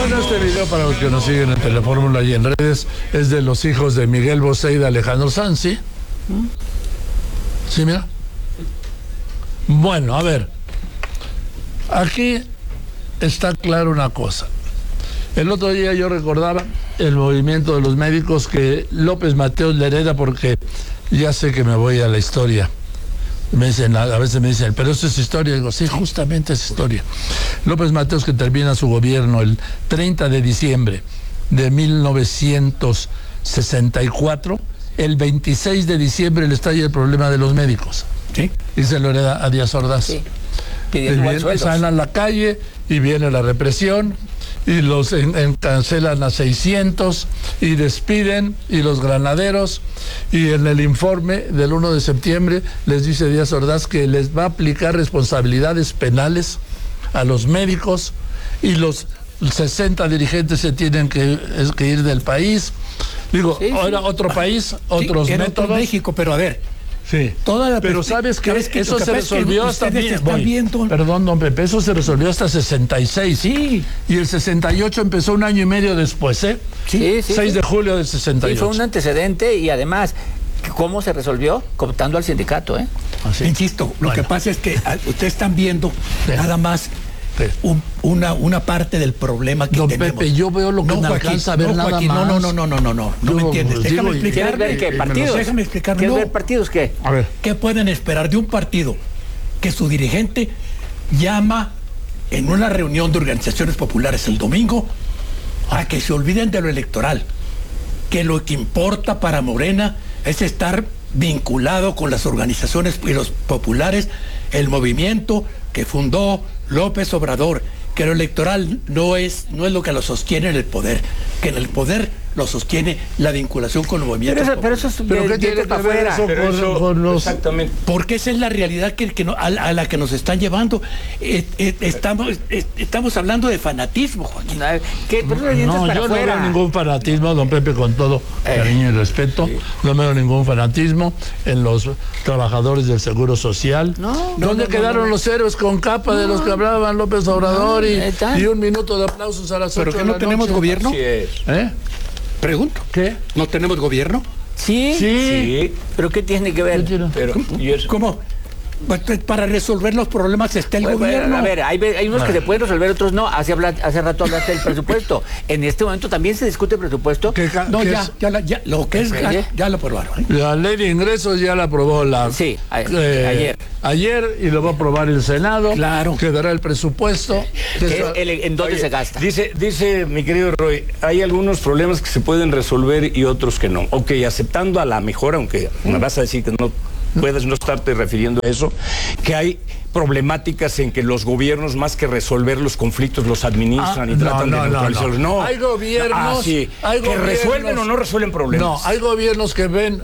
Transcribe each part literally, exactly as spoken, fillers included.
Bueno, este video, para los que nos siguen en Telefórmula y en redes, es de los hijos de Miguel Bosé y de Alejandro Sanz, ¿sí? ¿Sí, mira? Bueno, a ver. Aquí está claro una cosa. El otro día yo recordaba el movimiento de los médicos que López Mateos le hereda, porque ya sé que me voy a la historia. Me dicen, a veces me dicen, pero eso es historia. Digo, sí, justamente es historia. López Mateos, que termina su gobierno el treinta de diciembre de mil novecientos sesenta y cuatro, el veintiséis de diciembre le estalla el problema de los médicos. Sí. Y se lo hereda a Díaz Ordaz. Sí. Salen a la calle y viene la represión y los en, en, cancelan a seiscientos y despiden, y los granaderos, y en el informe del uno de septiembre les dice Díaz Ordaz que les va a aplicar responsabilidades penales a los médicos, y los sesenta dirigentes se tienen que, que ir del país. Digo, sí, sí. Ahora otro país, otros sí, era métodos. otro México, pero a ver. Sí, toda la pero sabes que, que eso se resolvió hasta bien, voy, viendo... perdón, don Pepe, eso se resolvió hasta sesenta y seis, sí, y el sesenta y ocho empezó un año y medio después, ¿eh? Sí, sí, seis sí. de julio del sesenta y ocho. Y fue un antecedente, y además, ¿cómo se resolvió? Cooptando al sindicato, ¿eh? Así. Insisto, lo bueno. que pasa es que ustedes están viendo sí. nada más sí. un, una, una parte del problema que don tenemos. Pepe, yo veo lo que no, me Joaquín, alcanza a ver no, nada Joaquín, más. No, no, no, no, no, no, no, no me entiendes. Pues, Déjame digo, explicar. ¿Quieres ver qué? ¿Partidos? Déjame explicar. ¿Quieres no. ver partidos qué? A ver. ¿Qué pueden esperar de un partido que su dirigente llama en una reunión de organizaciones populares el domingo a que se olviden de lo electoral? Que lo que importa para Morena es estar vinculado con las organizaciones y los populares, el movimiento que fundó López Obrador, que lo electoral no es, no es lo que lo sostiene en el poder, que en el poder lo sostiene la vinculación con los movimientos. Pero eso, pero eso es ¿Pero de, qué tiene que ver eso pero con, eso, con los... Exactamente. Porque esa es la realidad que, que no, a, a la que nos están llevando. Eh, eh, estamos, eh, estamos hablando de fanatismo, Joaquín. ¿Qué? Pero no, para yo afuera. no veo ningún fanatismo, don Pepe, con todo eh, cariño y respeto. sí. No veo ningún fanatismo en los trabajadores del Seguro Social. No, ¿Dónde no, no, quedaron no, no. los héroes con capa no. de los que hablaban López Obrador no, y, y un minuto de aplausos a las ocho ¿Pero que de no la tenemos noche? gobierno? Sí es. ¿Eh? Pregunto. ¿Qué? ¿No tenemos gobierno? ¿Sí? Sí. Sí. ¿Pero qué tiene que ver? Pero, ¿y eso? ¿Cómo? Para resolver los problemas está el bueno, gobierno. A ver, hay, hay unos que se pueden resolver, otros no. Hace, habla, hace rato hablaste del presupuesto. En este momento también se discute el presupuesto. ¿Qué, no, qué ya, es? ya, ya, lo que es, ya, ya lo aprobaron. ¿eh? La ley de ingresos ya la aprobó la... Sí, a, eh, ayer. Ayer, y lo va a aprobar el Senado. Claro. Quedará el presupuesto. ¿Qué, el, ¿En dónde Oye, se gasta? Dice, dice mi querido Roy, hay algunos problemas que se pueden resolver y otros que no. Ok, aceptando a la mejor, aunque ¿Mm? me vas a decir que no puedes no estarte refiriendo a eso, que hay problemáticas en que los gobiernos, más que resolver los conflictos, los administran ah, y tratan no, no, de neutralizarlos. No, no. Hay gobiernos, ah, sí, hay que gobiernos, resuelven o no resuelven problemas. No, hay gobiernos que ven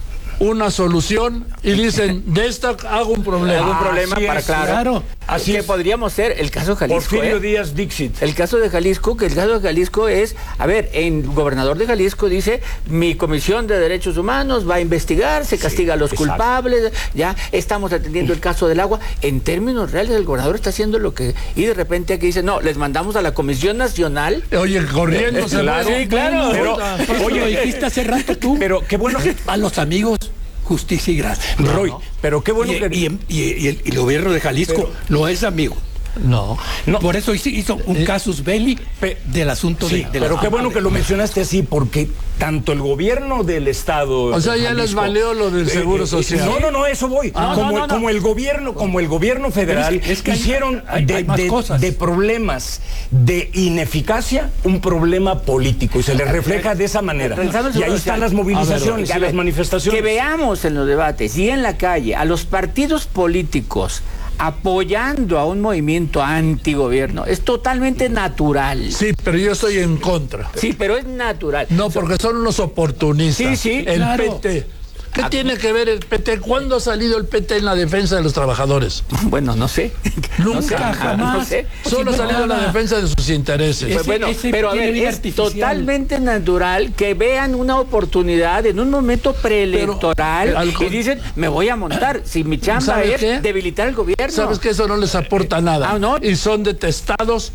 una solución y dicen, de esta hago un problema. Hago un problema Así para es, claro. claro. Así que es. Podríamos ser el caso de Jalisco. Porfirio ¿eh? Díaz Dixit. El caso de Jalisco, que el caso de Jalisco es, a ver, el gobernador de Jalisco dice, mi comisión de derechos humanos va a investigar, se castiga sí, a los exacto. culpables, ya estamos atendiendo el caso del agua. En términos reales, el gobernador está haciendo lo que, y de repente aquí dice, no, les mandamos a la Comisión Nacional. Oye, corriendo. Claro, sí, claro. Pero, pero, oye, lo dijiste hace rato tú. Pero qué bueno que a los amigos. Justicia y gracia. Roy, no, no. pero qué bueno y, que... Y, y, y, el, y el gobierno de Jalisco pero, lo es amigo. No, no. Por eso hizo, hizo un eh, casus belli pe, del asunto sí, de, de pero la, qué bueno de, que lo mencionaste así, porque tanto el gobierno del estado... O sea, ya Jalisco, les valió lo del Seguro eh, Social. No, no, no, eso voy. Ah, como, no, no, no. como el gobierno, como el gobierno federal, es que, es que hicieron hay, de, hay más de, cosas. de problemas de ineficacia un problema político, y se les refleja de esa manera. Y ahí están las movilizaciones ver, y las manifestaciones. Que veamos en los debates y en la calle a los partidos políticos apoyando a un movimiento antigobierno es totalmente natural. Sí, pero yo estoy en contra. Sí, pero es natural. No, porque son unos oportunistas. Sí, sí, el claro. P T. ¿Qué ah, tiene que ver el P T? ¿Cuándo ha salido el P T en la defensa de los trabajadores? Bueno, no sé. Nunca, no sé, jamás. No sé. Solo ha salido en la defensa de sus intereses. Ese, bueno, ese pero a ver, es artificial. Totalmente natural que vean una oportunidad en un momento preelectoral pero, al, y dicen, me voy a montar. Si mi chamba es qué? debilitar el gobierno. ¿Sabes que eso no les aporta nada? Ah, ¿no? Y son detestados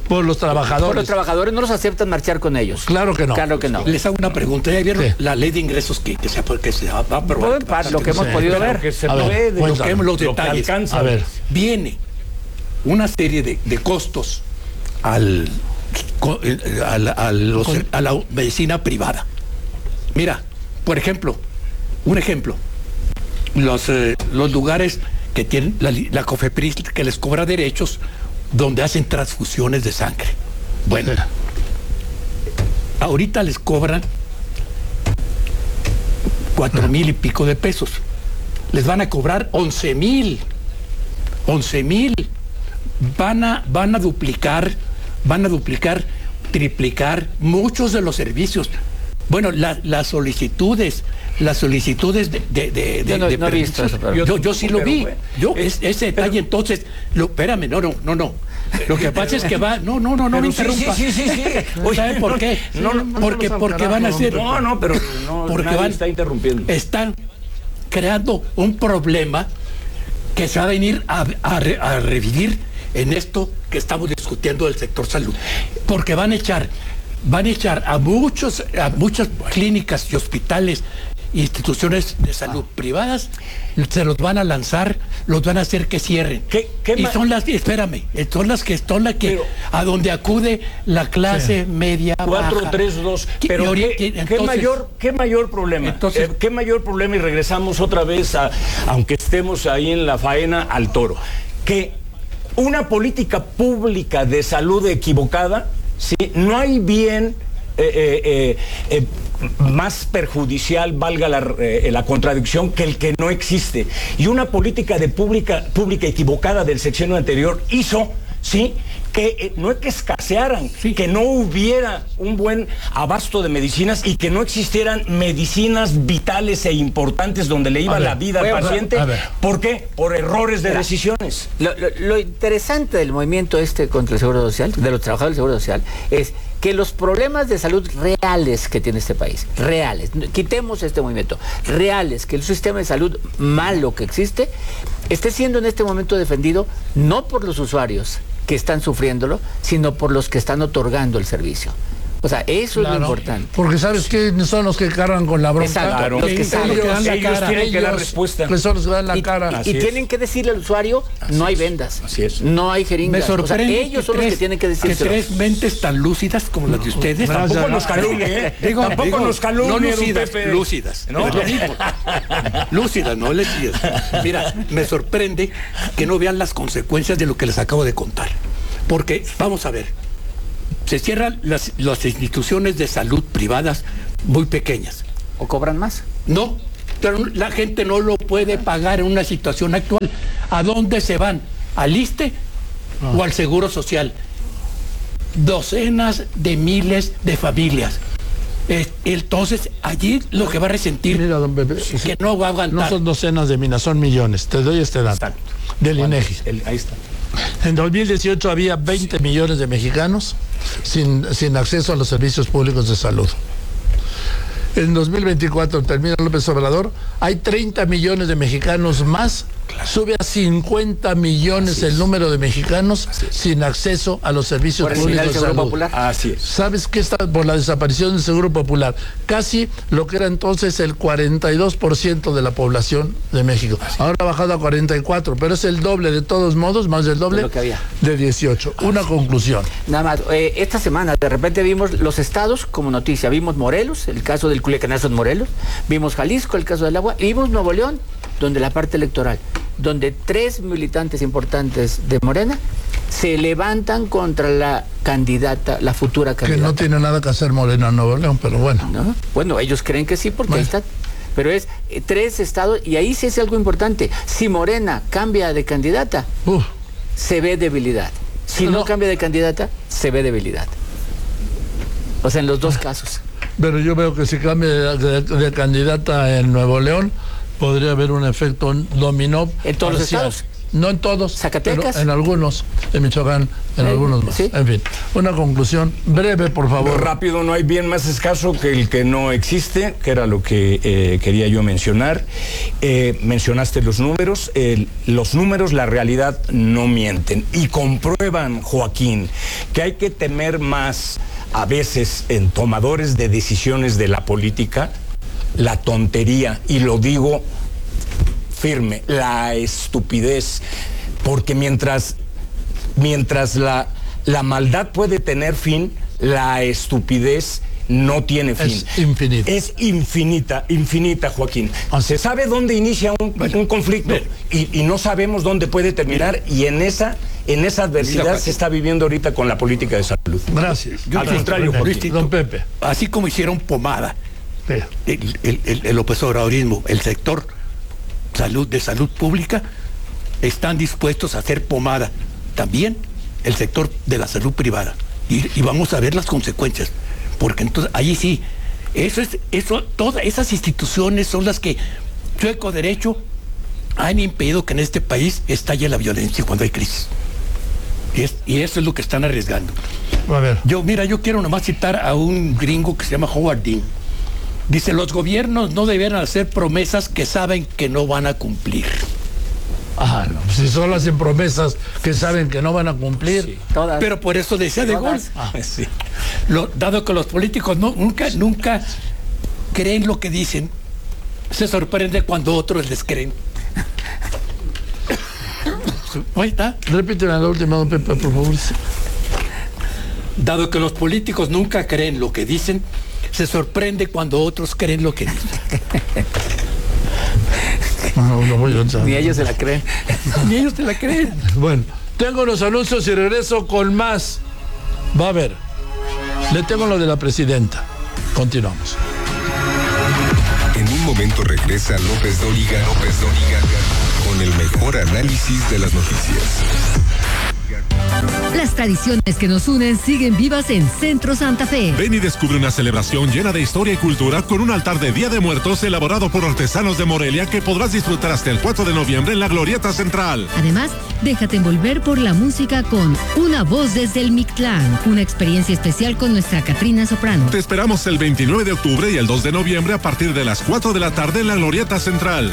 por los trabajadores. Por los trabajadores no los aceptan marchar con ellos. Claro que no. Claro que no. Les hago una pregunta. ¿Ya vieron Sí. la ley de ingresos que, que, se, que se va a aprobar? Bueno, para lo que hemos Sí. podido Pero ver. que se A ver, puede, Lo cuéntame. que hemos- los lo que detalles. alcanza. A ver. Viene una serie de, de costos al, co- eh, a, la, a los- a la medicina privada. Mira, por ejemplo, un ejemplo, los, eh, los lugares que tienen la, li- la COFEPRIS que les cobra derechos donde hacen transfusiones de sangre. Bueno, ahorita les cobran cuatro mil y pico de pesos. Les van a cobrar once mil. once mil. Van a, van a duplicar, van a duplicar, triplicar muchos de los servicios. Bueno, la- las solicitudes, las solicitudes de, de, de, Yo no- de no he visto permisos, eso, pero- yo, yo sí lo Pero, vi. bueno, Yo, es- es, ese detalle, entonces, lo, espérame, no, no, no, no. Lo que pasa es que va, no, no, no, no me Pero sí, interrumpa. sí, sí, sí, sí. Oye, ¿sabe por qué? No, no, no, porque, no, no, porque no, van a no, hacer. No, no, pero no, porque nadie van, está interrumpiendo. están creando un problema que se va a venir a, a re- a revivir en esto que estamos discutiendo del sector salud. Porque van a echar, van a echar a muchos, a muchas clínicas y hospitales, instituciones de salud privadas, se los van a lanzar, los van a hacer que cierren. ¿Qué- qué y ma- son las, espérame, son las que son las que Pero- a donde acude la clase media cuatro baja. tres dos. Que- Pero y ori- ¿qué, y qué entonces- mayor, ¿qué mayor problema? Entonces- Eh, ¿Qué mayor problema? Y regresamos otra vez, a, aunque estemos ahí en la faena, al toro. Que una política pública de salud equivocada, ¿sí? No hay bien eh, eh, eh, eh, más perjudicial, valga la, eh, la contradicción, que el que no existe. Y una política de pública, pública equivocada del sexenio anterior hizo, ¿sí?, que eh, no es que escasearan, que no hubiera un buen abasto de medicinas y que no existieran medicinas vitales e importantes donde le iba A ver, la vida al voy a- paciente. a ver. ¿Por qué? Por errores de Mira, decisiones. Lo, lo- lo interesante del movimiento este contra el Seguro Social, de los trabajadores del Seguro Social, es que los problemas de salud reales que tiene este país, reales, quitemos este movimiento, reales, que el sistema de salud malo que existe, esté siendo en este momento defendido no por los usuarios que están sufriéndolo, sino por los que están otorgando el servicio. O sea, eso es lo Claro, importante. porque ¿sabes qué? Son los que cargan con la bronca. Exacto, Claro. los que Ellos- saben. ellos dan la Ellos cara. tienen que dar Ellos, respuesta. que son los que dan la Y, cara. y- y Así es. tienen que decirle al usuario, no hay vendas, Así es. no hay Me jeringas. O sea, sorprende ellos son los que tienen que que decir. tres mentes tan lúcidas como las de ustedes Gracias. Tampoco no, nos calumnie, ¿eh? Digo, Tampoco digo, nos calumnie, no don lúcidas, Pepe. lúcidas. ¿No? Es lo mismo. Lúcidas, no lúcidas. Mira, me sorprende que no vean las consecuencias de lo que les acabo de contar. Porque, vamos a ver, se cierran las, las instituciones de salud privadas muy pequeñas. O cobran más. No, pero la gente no lo puede pagar en una situación actual. ¿A dónde se van? ¿Al ISSSTE o al Seguro Social? Docenas de miles de familias. Eh, Entonces, allí lo que va a resentir Mira, don Pepe, es que no va a aguantar. no son docenas de minas, son millones. Te doy este dato. Exacto. Del INEGI. El- ahí está. En dos mil dieciocho había veinte millones de mexicanos sin, sin acceso a los servicios públicos de salud. En dos mil veinticuatro, termina López Obrador, hay treinta millones de mexicanos más, sube a cincuenta millones el número de mexicanos sin acceso a los servicios Por el final públicos del de Seguro salud. Popular. Así es. ¿Sabes qué está por la desaparición del Seguro Popular? Casi lo que era entonces el cuarenta y dos por ciento de la población de México. Ahora ha bajado a cuarenta y cuatro, pero es el doble de todos modos, más del doble De lo que había. de dieciocho. Una conclusión. Nada más, eh, esta semana de repente vimos los estados como noticia. Vimos Morelos, el caso del Culiacanazo en Morelos. Vimos Jalisco, el caso del agua. Y vimos Nuevo León, donde la parte electoral, donde tres militantes importantes de Morena se levantan contra la candidata, la futura Que candidata. no tiene nada que hacer Morena en Nuevo León, pero bueno. ¿No? Bueno, ellos creen que sí, porque Bueno. ahí están. Pero es eh, tres estados, y ahí sí es algo importante. Si Morena cambia de candidata, Uf, se ve debilidad. Si no, No. cambia de candidata, se ve debilidad. O sea, en los dos casos. pero yo veo que si cambia de, de- de candidata en Nuevo León, podría haber un efecto dominó En todos los parcial. estados. no en todos, Zacatecas. pero en algunos, en Michoacán, en Eh, algunos más. sí. En fin, una conclusión breve, por favor. Rápido, no hay bien más escaso que el que no existe, que era lo que eh, quería yo mencionar. Eh, mencionaste los números, eh, los números, la realidad no mienten y comprueban, Joaquín, que hay que temer más a veces en tomadores de decisiones de la política la tontería, y lo digo firme, la estupidez, porque mientras, mientras la, la maldad puede tener fin, la estupidez no tiene fin. Es infinita. Es infinita, infinita, Joaquín. Se sabe dónde inicia un, un conflicto y, y no sabemos dónde puede terminar, y en esa, en esa adversidad se está viviendo ahorita con la política de salud. Gracias. Yo Al te- contrario, Luis, Joaquín. Don Pepe. Así como hicieron pomada Sí. el, el, el, el López Obradorismo, el sector salud de salud pública, están dispuestos a hacer pomada también el sector de la salud privada. Y, y vamos a ver las consecuencias. Porque entonces, ahí sí, eso es, eso, todas esas instituciones son las que, chueco derecho, han impedido que en este país estalle la violencia cuando hay crisis. Y, es, y eso es lo que están arriesgando. A ver. Yo, mira, yo quiero nomás citar a un gringo que se llama Howard Dean. Dice, los gobiernos no deben hacer promesas que saben que no van a cumplir. Ah, no. Si solo hacen promesas que saben que no van a cumplir. Sí, todas. Pero por eso decía De Gaulle, Todas. Sí. lo- dado que los políticos no, nunca, nunca creen lo que dicen, se sorprende cuando otros les creen. Ahí está. Repíteme la última, don Pepe, por favor. Dado que los políticos nunca creen lo que dicen, se sorprende cuando otros creen lo que dicen. No, no voy a entrar. Ni ellos se la creen. Ni ellos te la creen. Bueno, tengo los anuncios y regreso con más. Va a ver. Le tengo lo de la presidenta. Continuamos. En un momento regresa López Dóriga, López Dóriga, con el mejor análisis de las noticias. Las tradiciones que nos unen siguen vivas en Centro Santa Fe. Ven y descubre una celebración llena de historia y cultura con un altar de Día de Muertos elaborado por artesanos de Morelia que podrás disfrutar hasta el cuatro de noviembre en la Glorieta Central. Además, déjate envolver por la música con Una Voz desde el Mictlán, una experiencia especial con nuestra Catrina Soprano. Te esperamos el veintinueve de octubre y el dos de noviembre a partir de las cuatro de la tarde en la Glorieta Central.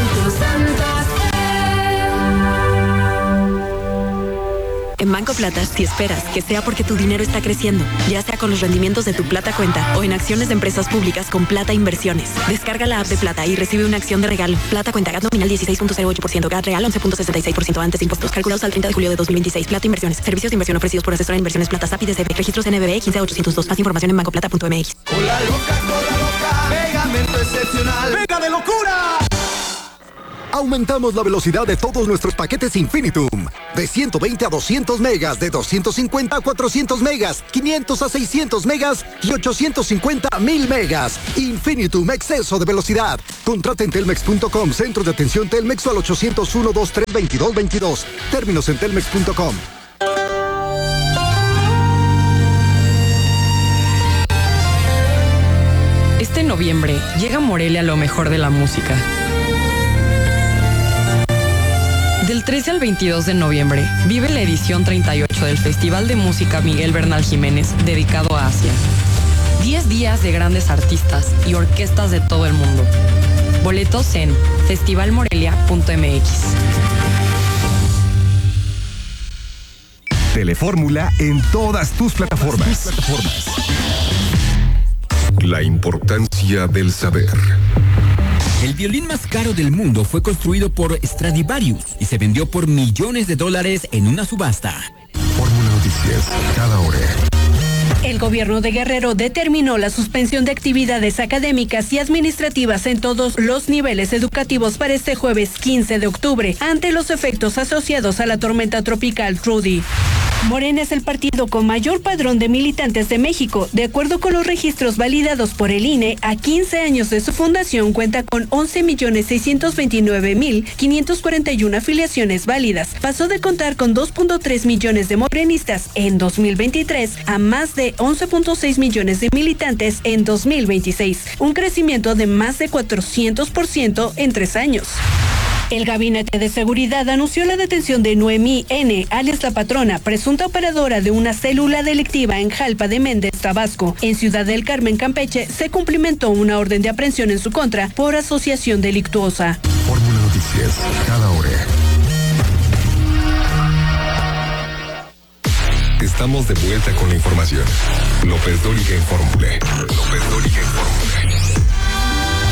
En Banco Plata, si esperas que sea porque tu dinero está creciendo, ya sea con los rendimientos de tu Plata Cuenta o en acciones de empresas públicas con Plata Inversiones. Descarga la app de Plata y recibe una acción de regalo. Plata Cuenta, G A T nominal dieciséis punto cero ocho por ciento, G A T real once punto sesenta y seis por ciento antes de impuestos, calculados al treinta de julio de dos mil veintiséis. Plata Inversiones. Servicios de inversión ofrecidos por asesora de inversiones Plata S A P y D C B. Registros N B B quince ochocientos dos. Más información en banco plata punto m x. Hola loca, hola loca, pegamento excepcional. ¡Pega de locura! Aumentamos la velocidad de todos nuestros paquetes Infinitum. De ciento veinte a doscientos megas, de doscientos cincuenta a cuatrocientos megas, quinientos a seiscientos megas y ochocientos cincuenta a mil megas. Infinitum, exceso de velocidad. Contrata en telmex punto com, centro de atención Telmex o al ochocientos uno, veintitrés, veintidós, veintidós. Términos en telmex punto com. Este noviembre llega a Morelia lo mejor de la música. Del trece al veintidós de noviembre, vive la edición treinta y ocho del Festival de Música Miguel Bernal Jiménez, dedicado a Asia. diez días de grandes artistas y orquestas de todo el mundo. Boletos en festival morelia punto m x. Telefórmula en todas tus plataformas. La importancia del saber. El violín más caro del mundo fue construido por Stradivarius y se vendió por millones de dólares en una subasta. Fórmula Noticias, cada hora. El gobierno de Guerrero determinó la suspensión de actividades académicas y administrativas en todos los niveles educativos para este jueves quince de octubre, ante los efectos asociados a la tormenta tropical Trudy. Morena es el partido con mayor padrón de militantes de México. De acuerdo con los registros validados por el I N E, a quince años de su fundación cuenta con once millones seiscientos veintinueve mil quinientos cuarenta y una afiliaciones válidas. Pasó de contar con dos punto tres millones de morenistas en dos mil veintitrés a más de once punto seis millones de militantes en dos mil veintiséis, un crecimiento de más de cuatrocientos por ciento en tres años. El Gabinete de Seguridad anunció la detención de Noemí N., alias La Patrona, presunta operadora de una célula delictiva en Jalpa de Méndez, Tabasco. En Ciudad del Carmen, Campeche, se cumplimentó una orden de aprehensión en su contra por asociación delictuosa. Fórmula Noticias, cada hora. Estamos de vuelta con la información. López Dóriga en Fórmula. López Dóriga en Fórmula.